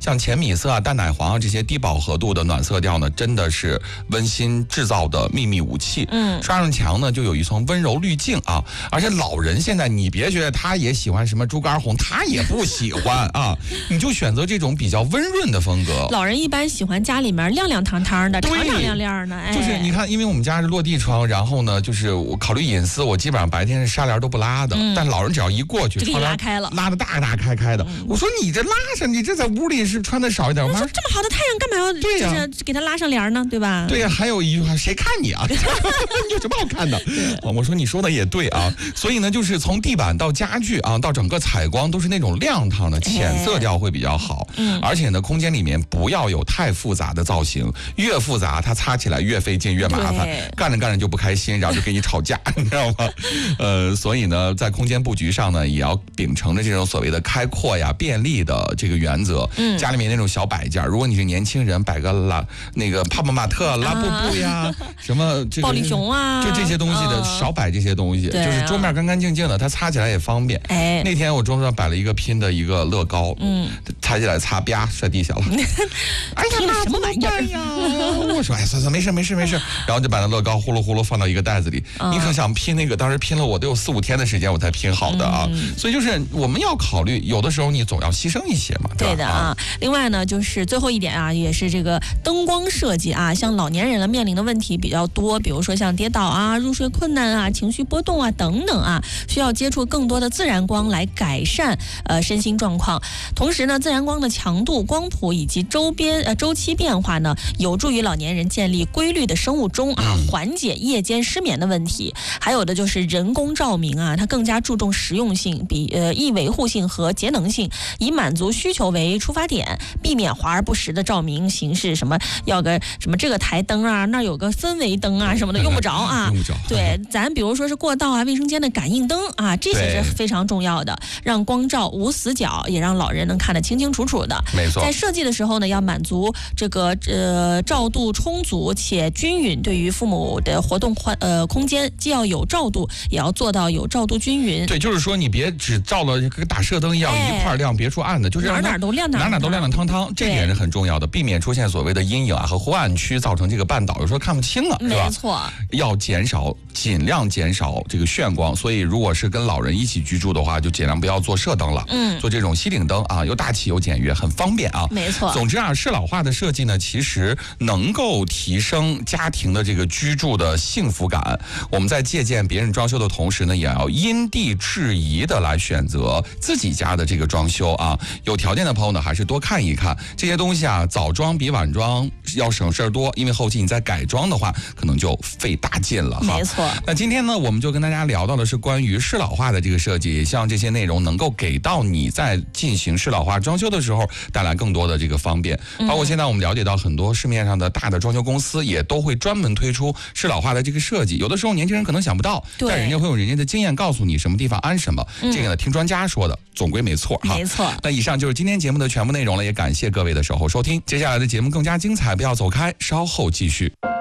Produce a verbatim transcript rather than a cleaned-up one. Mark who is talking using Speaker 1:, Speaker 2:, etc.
Speaker 1: 像浅米色啊、淡奶黄啊这些低饱和度的暖色调呢，真的是温馨制造的秘密武器。嗯，刷上墙呢就有一层温柔滤镜啊，而且老人现在你别觉得他也喜欢什么猪肝红，他也不喜欢啊，你就选择这种比较温润的风格。
Speaker 2: 老人一般喜欢家里面亮亮堂堂的，敞敞亮亮的。哎，
Speaker 1: 就是你看，因为我们家是落地窗，然后呢，就是我考虑隐私，我基本上白天是纱帘都不拉的，嗯、但老人只要一过去，
Speaker 2: 就给你拉开了，
Speaker 1: 拉的大大开开的。嗯、我说你这拉上，你这在屋里是穿的少一点。
Speaker 2: 我说这么好的太阳，干嘛要对呀、啊、给他拉上帘呢？对吧？
Speaker 1: 对呀、啊，还有一句话，谁看你啊？你有什么好看的？我说你说的也对啊，所以呢，就是从地板到家具啊，到整个采光都是那种亮堂的浅色调会比较好。嗯，而且呢，空间里面不要有太复杂的造型，越复杂它擦起来越费劲越麻烦，干着干着就不开心，然后就跟你吵架，你知道吗？呃，所以呢，在空间布局上呢，也要秉承着这种所谓的开阔呀、便利的这个原则。嗯，家里面那种小摆件，如果你是年轻人，摆个拉那个泡泡玛特、拉布布呀，啊、什么这个
Speaker 2: 暴力熊啊，
Speaker 1: 就这些东西的，啊、少摆这些东西，啊、就是桌面干干净净的，它擦起来也方便。哎，那天我桌子上摆了一个拼的一个乐高，嗯，擦起来擦啪摔地下了。
Speaker 2: 哎呀，那什么玩意儿
Speaker 1: 呀？我说哎，算算没事没事没事，然后就把那乐高呼噜呼噜放到一个袋子里。嗯、你可想拼那个，当时拼了我都有四五天的时间我才拼好的啊。嗯、所以就是我们要考虑，有的时候你总要牺牲一些嘛。
Speaker 2: 对的啊。另外呢，就是最后一点啊，也是这个灯光设计啊，像老年人呢面临的问题比较多，比如说像跌倒啊、入睡困难啊、情绪波动啊等等啊，需要接触更多的自然光来改善呃身心状况。同时呢，自然光的强度、光谱以及周边呃周期变化呢，有助于老年人建立规律的生物钟啊，缓解夜间失眠的问题。还有的就是人工照明啊，它更加注重实用性、比呃易维护性和节能性，以满足需求为出发点，避免华而不实的照明形式，什么要个什么这个台灯啊，那有个氛围灯啊什么的，用不着啊。
Speaker 1: 用不着。
Speaker 2: 对，咱比如说是过道啊、卫生间的感应灯啊，这些是非常重要的，让光照无死角，也让老人能看得清清楚楚的。
Speaker 1: 没错。
Speaker 2: 在设计的时候呢，要满足这个呃照度充足且均匀，对于父母的活动宽呃空间，既要有照度，也要做到有照度均匀。
Speaker 1: 对，就是说你别只照了跟打射灯一样、哎、一块亮，别处暗的，就是
Speaker 2: 哪哪都亮哪
Speaker 1: 哪哪都亮亮堂堂，这点是很重要的，避免出现所谓的阴影啊和昏暗区，造成这个半岛有时候看不清了，是吧？
Speaker 2: 没错，
Speaker 1: 要减少，尽量减少这个眩光。所以如果是跟老人一起居住的话，就尽量不要做射灯了，嗯，做这种吸顶灯啊，又大气又简约，很方便啊。
Speaker 2: 没错。
Speaker 1: 总之啊，适老化的设计呢，其实能够提升家庭的这个居住的幸福感。我们在借鉴别人装修的同时呢，也要因地制宜的来选择自己家的这个装修啊。有条件的朋友呢，还是多看一看这些东西啊。早装比晚装要省事儿多，因为后期你再改装的话，可能就费大劲了哈。
Speaker 2: 没错。
Speaker 1: 那今天呢，我们就跟大家聊到的是关于适老化的这个设计，也希望这些内容能够给到你在进行适老化装修的时候带来更多的这个方便。包括现在我们了解到很多市面上的大的装修公司也都会专门推出适老化的这个设计，有的时候年轻人可能想不到，但人家会有人家的经验告诉你什么地方安什么，嗯、这个呢听专家说的，总归没错哈。
Speaker 2: 没错。
Speaker 1: 那以上就是今天节目的全部内容了，也感谢各位的守候收听。接下来的节目更加精彩，不要走开，稍后继续。